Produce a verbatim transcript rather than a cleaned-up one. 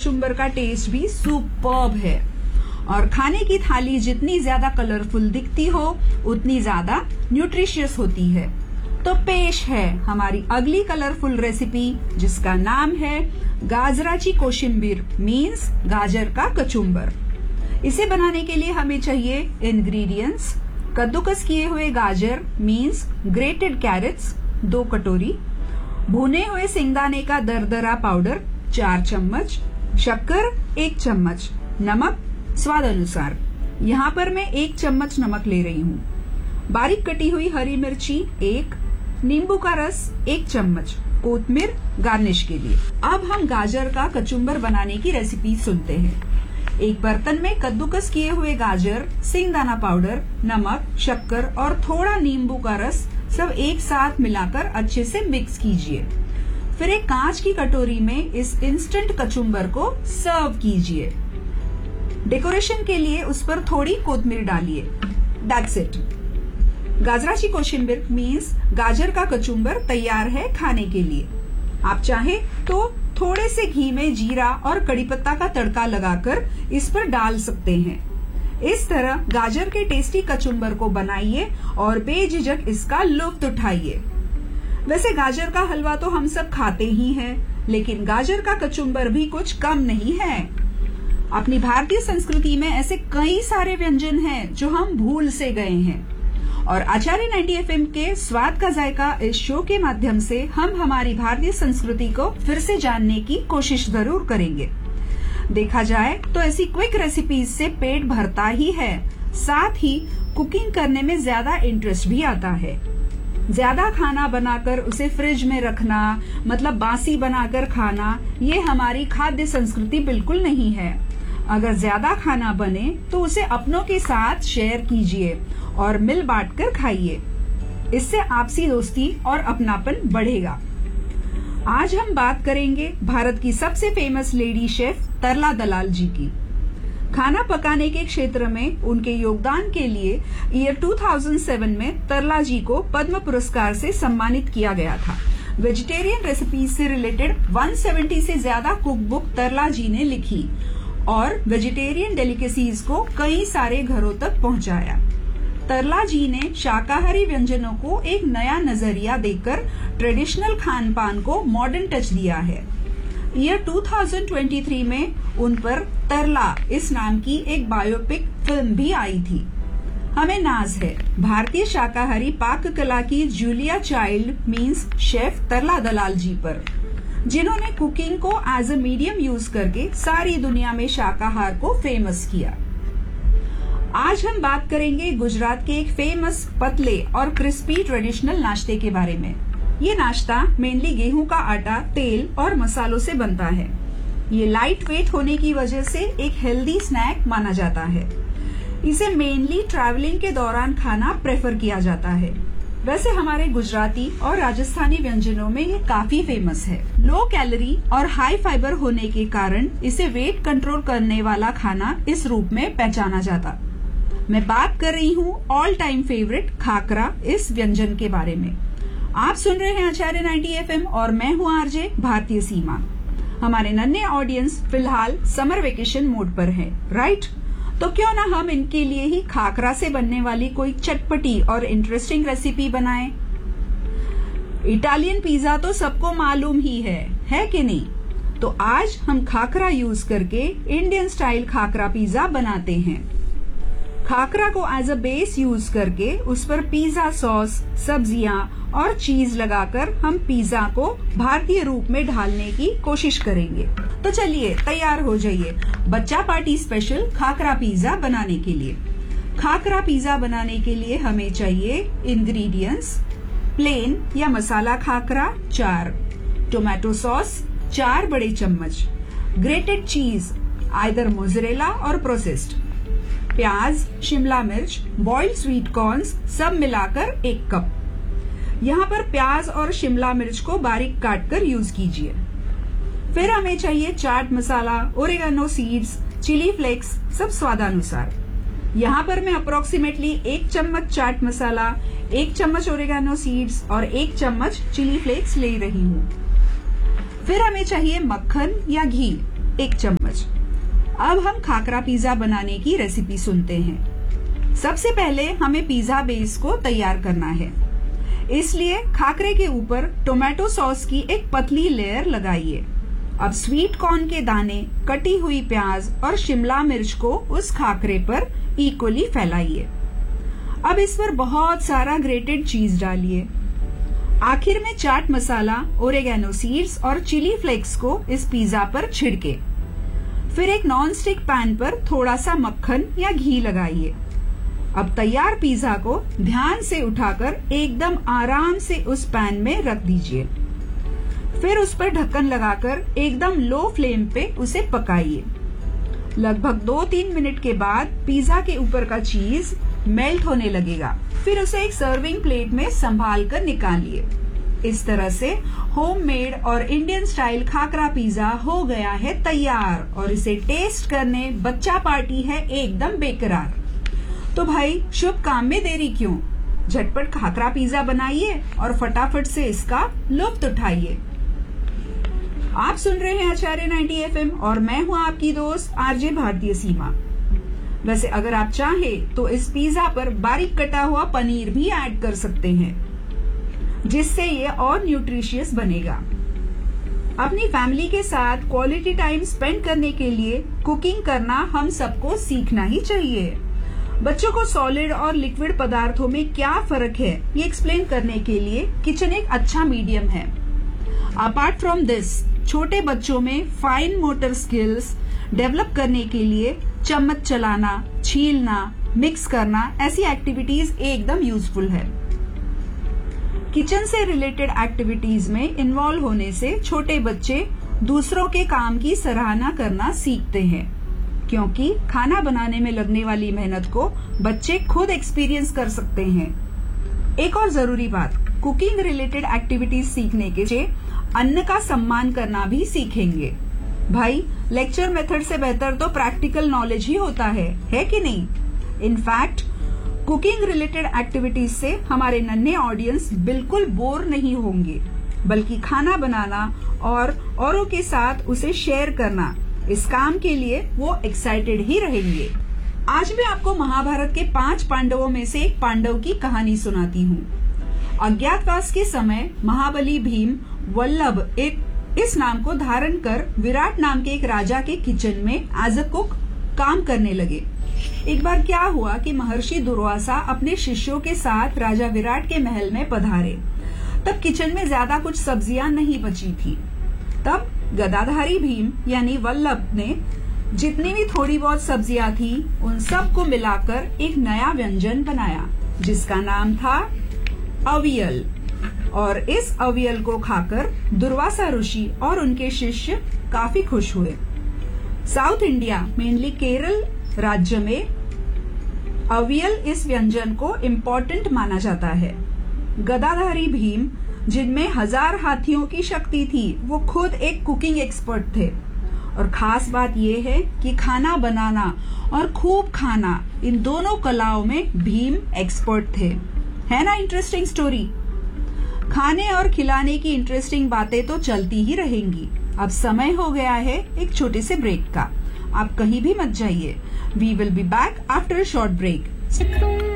कचुम्बर का टेस्ट भी सुपर्ब है और खाने की थाली जितनी ज्यादा कलरफुल दिखती हो उतनी ज्यादा न्यूट्रिशियस होती है। तो पेश है हमारी अगली कलरफुल रेसिपी जिसका नाम है गाजराची कोशिम्बीर मीन्स गाजर का कचुम्बर। इसे बनाने के लिए हमें चाहिए इंग्रेडिएंट्स: कद्दूकस किए हुए गाजर मीन्स ग्रेटेड कैरेट्स दो कटोरी, भुने हुए सिंगदाने का दरदरा पाउडर चार चम्मच, शक्कर एक चम्मच, नमक स्वाद अनुसार। यहाँ पर मैं एक चम्मच नमक ले रही हूँ। बारीक कटी हुई हरी मिर्ची एक, नींबू का रस एक चम्मच, कोतमीर गार्निश के लिए। अब हम गाजर का कचुम्बर बनाने की रेसिपी सुनते हैं। एक बर्तन में कद्दूकस किए हुए गाजर, सिंगदाना पाउडर, नमक, शक्कर और थोड़ा नींबू का रस सब एक साथ मिलाकर अच्छे से मिक्स कीजिए। फिर एक कांच की कटोरी में इस इंस्टेंट कचुम्बर को सर्व कीजिए। डेकोरेशन के लिए उस पर थोड़ी कोतमीर डालिए। That's it. गाजराची कोशिम्बीर मीन्स गाजर का कचुम्बर तैयार है खाने के लिए। आप चाहे तो थोड़े से घी में जीरा और कड़ी पत्ता का तड़का लगाकर इस पर डाल सकते हैं। इस तरह गाजर के टेस्टी कचुम्बर को बनाइए और बेझिझक इसका लुत्फ उठाइए। वैसे गाजर का हलवा तो हम सब खाते ही हैं, लेकिन गाजर का कचुम्बर भी कुछ कम नहीं है। अपनी भारतीय संस्कृति में ऐसे कई सारे व्यंजन हैं जो हम भूल से गए हैं और आचार्य नाइंटी एफ एम के स्वाद का जायका इस शो के माध्यम से हम हमारी भारतीय संस्कृति को फिर से जानने की कोशिश जरूर करेंगे। देखा जाए तो ऐसी क्विक रेसिपीज से पेट भरता ही है, साथ ही कुकिंग करने में ज्यादा इंटरेस्ट भी आता है। ज्यादा खाना बनाकर उसे फ्रिज में रखना मतलब बासी बनाकर खाना, ये हमारी खाद्य संस्कृति बिल्कुल नहीं है। अगर ज्यादा खाना बने तो उसे अपनों के साथ शेयर कीजिए और मिल बांट कर खाइए। इससे आपसी दोस्ती और अपनापन बढ़ेगा। आज हम बात करेंगे भारत की सबसे फेमस लेडी शेफ तरला दलाल जी की। खाना पकाने के क्षेत्र में उनके योगदान के लिए ईयर दो हज़ार सात में तरला जी को पद्म पुरस्कार से सम्मानित किया गया था। वेजिटेरियन रेसिपीज से रिलेटेड एक सौ सत्तर से ज्यादा कुक बुक तरला जी ने लिखी और वेजिटेरियन डेलिकेसीज को कई सारे घरों तक पहुंचाया। तरला जी ने शाकाहारी व्यंजनों को एक नया नजरिया देकर ट्रेडिशनल खान पान को मॉडर्न टच दिया है। ईयर दो हज़ार तेईस में उन पर तरला इस नाम की एक बायोपिक फिल्म भी आई थी। हमें नाज है भारतीय शाकाहारी पाक कला की जूलिया चाइल्ड मीन्स शेफ तरला दलाल जी पर, जिन्होंने कुकिंग को एज अ मीडियम यूज करके सारी दुनिया में शाकाहार को फेमस किया। आज हम बात करेंगे गुजरात के एक फेमस पतले और क्रिस्पी ट्रेडिशनल नाश्ते के बारे में। ये नाश्ता मेनली गेहूं का आटा, तेल और मसालों से बनता है। ये लाइट वेट होने की वजह से एक हेल्दी स्नैक माना जाता है। इसे मेनली ट्रैवलिंग के दौरान खाना प्रेफर किया जाता है। वैसे हमारे गुजराती और राजस्थानी व्यंजनों में ये काफी फेमस है। लो कैलोरी और हाई फाइबर होने के कारण इसे वेट कंट्रोल करने वाला खाना इस रूप में पहचाना जाता। मैं बात कर रही हूँ ऑल टाइम फेवरेट खाकरा इस व्यंजन के बारे में। आप सुन रहे हैं आचार्य नाइंटी एफ एम और मैं हूँ आरजे भारतीय सीमा। हमारे नन्हे ऑडियंस फिलहाल समर वेकेशन मोड पर है, राइट? तो क्यों ना हम इनके लिए ही खाकरा से बनने वाली कोई चटपटी और इंटरेस्टिंग रेसिपी बनाएं। इटालियन पिज्जा तो सबको मालूम ही है, है कि नहीं? तो आज हम खाकरा यूज करके इंडियन स्टाइल खाकरा पिज्जा बनाते हैं। खाकरा को एज अ बेस यूज करके उस पर पिज्जा सॉस, सब्जियां और चीज लगाकर हम पिज्जा को भारतीय रूप में ढालने की कोशिश करेंगे। तो चलिए तैयार हो जाइए बच्चा पार्टी स्पेशल खाकरा पिज्जा बनाने के लिए। खाकरा पिज्जा बनाने के लिए हमें चाहिए इंग्रेडिएंट्स: प्लेन या मसाला खाकरा चार, टोमेटो सॉस चार बड़े चम्मच, ग्रेटेड चीज आइदर मोज़रेला और प्रोसेस्ड, प्याज, शिमला मिर्च, बॉइल्ड स्वीट कॉर्न्स सब मिलाकर एक कप। यहाँ पर प्याज और शिमला मिर्च को बारीक काटकर यूज कीजिए। फिर हमें चाहिए chaat masala, oregano seeds, chilli flakes सब स्वादानुसार। यहाँ पर मैं अप्रोक्सीमेटली एक चम्मच चाट मसाला, एक चम्मच ओरेगानो सीड्स और एक चम्मच चिली फ्लेक्स ले रही हूँ। फिर हमें चाहिए मक्खन या घी एक चम्मच। अब हम खाकरा पिज्जा बनाने की रेसिपी सुनते हैं। सबसे पहले हमें पिज्जा बेस को तैयार करना है, इसलिए खाकरे के ऊपर टोमेटो सॉस की एक पतली लेयर लगाइए। अब स्वीट कॉर्न के दाने, कटी हुई प्याज और शिमला मिर्च को उस खाकरे पर इक्वली फैलाइए। अब इस पर बहुत सारा ग्रेटेड चीज डालिए। आखिर में चाट मसाला, ओरेगैनो सीड्स और चिली फ्लेक्स को इस पिज्जा पर छिड़के। फिर एक नॉन स्टिक पैन पर थोड़ा सा मक्खन या घी लगाइए। अब तैयार पिज्जा को ध्यान से उठाकर एकदम आराम से उस पैन में रख दीजिए। फिर उस पर ढक्कन लगाकर एकदम लो फ्लेम पे उसे पकाइए। लगभग दो तीन मिनट के बाद पिज्जा के ऊपर का चीज मेल्ट होने लगेगा। फिर उसे एक सर्विंग प्लेट में संभाल कर निकालिए। इस तरह से होममेड और इंडियन स्टाइल खाकरा पिज्जा हो गया है तैयार और इसे टेस्ट करने बच्चा पार्टी है एकदम बेकरार। तो भाई शुभ काम में देरी क्यों, झटपट खाकरा पिज्जा बनाइए और फटाफट से इसका लुत्फ उठाइए। आप सुन रहे हैं आचार्य नाइंटी एफ एम और मैं हूं आपकी दोस्त आरजे भारतीय सीमा। वैसे अगर आप चाहें तो इस पिज्जा पर बारीक कटा हुआ पनीर भी ऐड कर सकते हैं, जिससे ये और न्यूट्रिशियस बनेगा। अपनी फैमिली के साथ क्वालिटी टाइम स्पेंड करने के लिए कुकिंग करना हम सबको सीखना ही चाहिए। बच्चों को सॉलिड और लिक्विड पदार्थों में क्या फर्क है ये एक्सप्लेन करने के लिए किचन एक अच्छा मीडियम है। अपार्ट फ्रॉम दिस, छोटे बच्चों में फाइन मोटर स्किल्स डेवलप करने के लिए चम्मच चलाना, छीलना, मिक्स करना ऐसी एक्टिविटीज एकदम यूजफुल है। किचन से रिलेटेड एक्टिविटीज में इन्वॉल्व होने से छोटे बच्चे दूसरों के काम की सराहना करना सीखते हैं, क्योंकि खाना बनाने में लगने वाली मेहनत को बच्चे खुद एक्सपीरियंस कर सकते हैं। एक और जरूरी बात, कुकिंग रिलेटेड एक्टिविटीज सीखने के लिए अन्न का सम्मान करना भी सीखेंगे। भाई लेक्चर मेथड से बेहतर तो प्रैक्टिकल नॉलेज ही होता है, है कि नहीं? इनफैक्ट कुकिंग रिलेटेड एक्टिविटीज से हमारे नन्हे ऑडियंस बिल्कुल बोर नहीं होंगे, बल्कि खाना बनाना और औरों के साथ उसे शेयर करना, इस काम के लिए वो एक्साइटेड ही रहेंगे। आज मैं आपको महाभारत के पांच पांडवों में से एक पांडव की कहानी सुनाती हूँ। अज्ञातवास के समय महाबली भीम वल्लभ एक इस नाम को धारण कर विराट नाम के एक राजा के किचन में एज अ कुक काम करने लगे। एक बार क्या हुआ कि महर्षि दुर्वासा अपने शिष्यों के साथ राजा विराट के महल में पधारे। तब किचन में ज्यादा कुछ सब्जियां नहीं बची थी। तब गदाधारी भीम यानी वल्लभ ने जितनी भी थोड़ी बहुत सब्जियां थी उन सब को मिलाकर एक नया व्यंजन बनाया, जिसका नाम था अवियल। और इस अवियल को खाकर दुर्वासा ऋषि और उनके शिष्य काफी खुश हुए। साउथ इंडिया, मेनली केरल राज्य में अवियल इस व्यंजन को इम्पोर्टेंट माना जाता है। गदाधारी भीम, जिनमें हजार हाथियों की शक्ति थी, वो खुद एक कुकिंग एक्सपर्ट थे। और खास बात यह है कि खाना बनाना और खूब खाना, इन दोनों कलाओं में भीम एक्सपर्ट थे। है ना इंटरेस्टिंग स्टोरी? खाने और खिलाने की इंटरेस्टिंग बातें तो चलती ही रहेंगी। अब समय हो गया है एक छोटे से ब्रेक का। आप कहीं भी मत जाइए। We will be back after a short break.